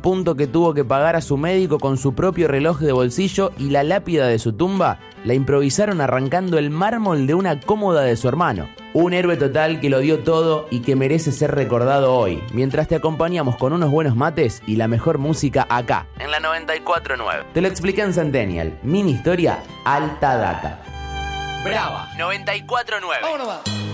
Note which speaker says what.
Speaker 1: punto que tuvo que pagar a su médico con su propio reloj de bolsillo y la lápida de su tumba la improvisaron arrancando el mármol de una cómoda de su hermano. Un héroe total que lo dio todo y que merece ser recordado hoy, mientras te acompañamos con unos buenos mates y la mejor música acá, en la 94.9. Te lo expliqué en Centennial, mini historia, alta data. Brava, 94.9.
Speaker 2: ¡Vámonos!